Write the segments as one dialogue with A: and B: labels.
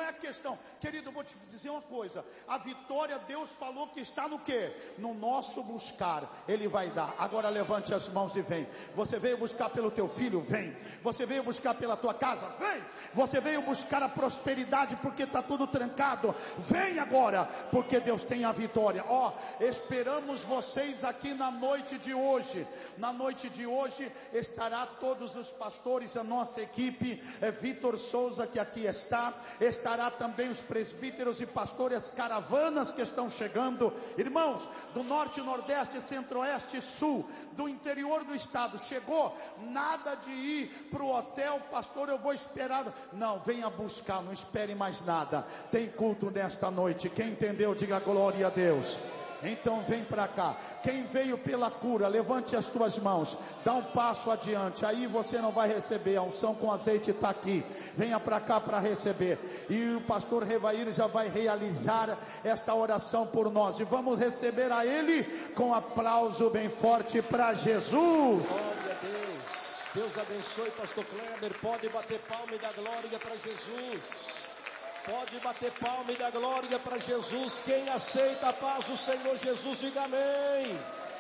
A: a questão. Querido, eu vou te dizer uma coisa. A vitória, Deus falou que está no quê? No nosso buscar. Ele vai dar. Agora levante as mãos e vem. Você veio buscar pelo teu filho? Vem. Você veio buscar pela tua casa? Vem. Você veio buscar a prosperidade porque está tudo trancado? Vem agora, porque Deus tem a vitória. Esperamos vocês aqui na noite de hoje. Na noite de hoje estará todos os pastores, a nossa equipe, Vitor Souza que aqui está, estará também os presbíteros e pastores, caravanas que estão chegando, irmãos, do norte, nordeste, centro-oeste, sul, do interior do estado. Chegou, nada de ir para o hotel, pastor, eu vou esperar. Não, venha buscar, não espere mais nada. Tem culto nesta noite. Quem entendeu, diga glória a Deus. Então vem para cá. Quem veio pela cura, levante as suas mãos, dá um passo adiante. Aí você não vai receber, a unção com azeite está aqui. Venha para cá para receber. E o pastor Revair já vai realizar esta oração por nós. E vamos receber a ele com aplauso bem forte para Jesus.
B: Glória a Deus. Deus abençoe, pastor Kleber. Pode bater palma e dar glória para Jesus. Pode bater palma e dar glória para Jesus. Quem aceita a paz do Senhor Jesus, diga amém.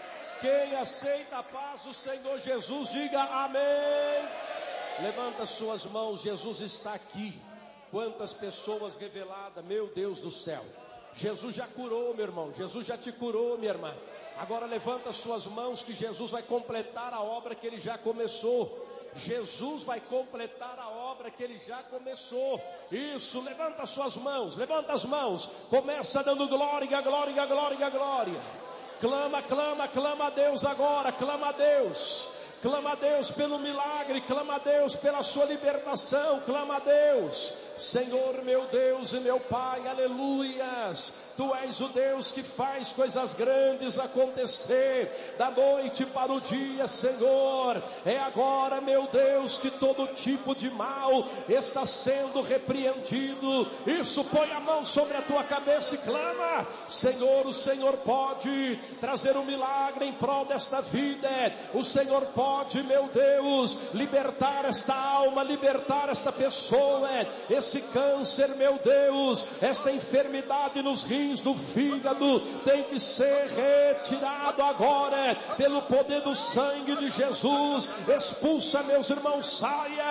B: Quem aceita a paz do Senhor Jesus, diga amém. Levanta suas mãos, Jesus está aqui. Quantas pessoas reveladas, meu Deus do céu. Jesus já curou, meu irmão. Jesus já te curou, minha irmã. Agora levanta suas mãos que Jesus vai completar a obra que ele já começou. Jesus vai completar a obra que ele já começou. Isso, levanta suas mãos, levanta as mãos. Começa dando glória, glória, glória, glória. Clama, clama, clama a Deus agora, clama a Deus. Clama a Deus pelo milagre, clama a Deus pela sua libertação, clama a Deus. Senhor meu Deus e meu Pai, aleluias. Tu és o Deus que faz coisas grandes acontecer, da noite para o dia, Senhor. É agora, meu Deus, que todo tipo de mal está sendo repreendido. Isso, põe a mão sobre a tua cabeça e clama. Senhor, o Senhor pode trazer um milagre em prol desta vida. O Senhor pode, meu Deus, libertar esta alma, libertar esta pessoa, esse câncer, meu Deus, essa enfermidade nos rins, do fígado, tem que ser retirado agora, pelo poder do sangue de Jesus. Expulsa, meus irmãos,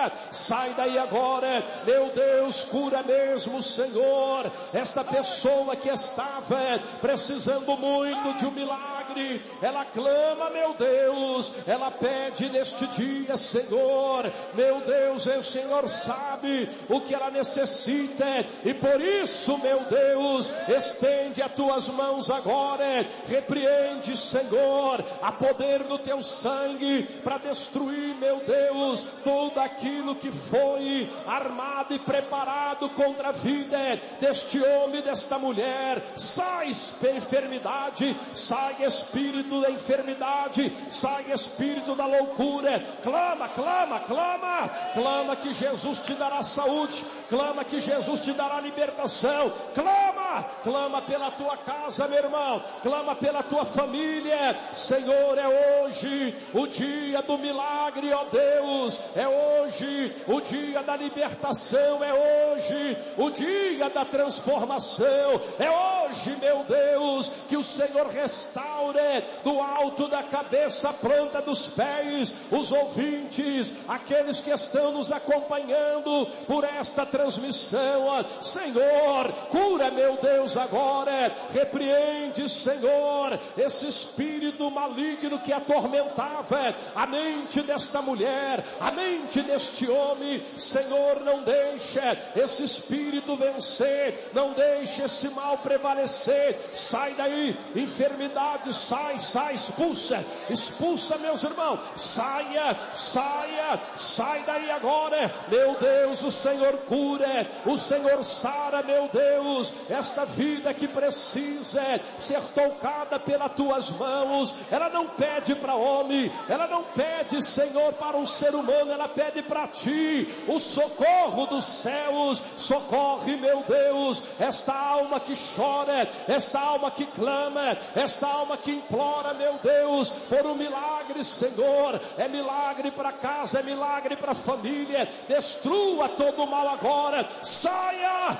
B: sai daí agora, meu Deus, cura mesmo, Senhor, esta pessoa que estava precisando muito de um milagre, ela clama, meu Deus, ela pede neste dia, Senhor, meu Deus, o Senhor sabe o que ela necessita, e por isso, meu Deus, estende as tuas mãos agora, repreende, Senhor, a poder do teu sangue, para destruir, meu Deus, tudo aquilo que foi armado e preparado contra a vida deste homem, desta mulher. Sai enfermidade, sai espírito da enfermidade, sai espírito da loucura. Clama, clama, clama, clama que Jesus te dará saúde, clama que Jesus te dará libertação, clama, clama pela tua casa, meu irmão, clama pela tua família. Senhor, é hoje o dia do milagre, ó Deus, é hoje o dia da libertação, é hoje o dia da transformação, é hoje, meu Deus, que o Senhor restaure do alto da cabeça, a planta dos pés, os ouvintes, aqueles que estão nos acompanhando por esta transmissão. Senhor, cura, meu Deus, agora, repreende, Senhor, esse espírito maligno que atormentava a mente desta mulher, a mente deste homem. Senhor, não deixe esse espírito vencer, não deixe esse mal prevalecer. Sai daí, enfermidade, sai, expulsa, meus irmãos, sai daí agora, meu Deus. O Senhor cura, o Senhor sara, meu Deus, essa vida que precisa ser tocada pelas tuas mãos. Ela não pede para homem, ela não pede, Senhor, para um ser humano, ela pede para ti o socorro dos céus. Socorre, meu Deus, essa alma que chora, essa alma que clama, essa alma que implora, meu Deus, por um milagre, Senhor. É milagre para casa, é milagre para família. Destrua todo o mal agora, saia